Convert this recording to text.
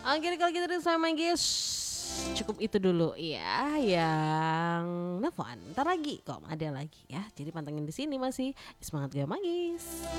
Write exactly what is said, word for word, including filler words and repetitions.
Oke deh kalau gitu deh saya Manggis, cukup itu dulu ya yang nelfon. Entar lagi kok ada lagi ya. Jadi pantengin di sini masih Semangat Goyang Manggis.